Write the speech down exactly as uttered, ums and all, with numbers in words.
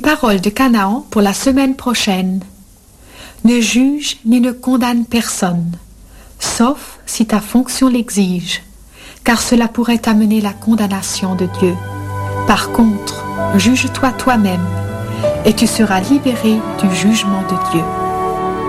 parole de Canaan pour la semaine prochaine. Ne juge ni ne condamne personne, sauf si ta fonction l'exige, car cela pourrait amener la condamnation de Dieu. Par contre, juge-toi toi-même, et tu seras libéré du jugement de Dieu.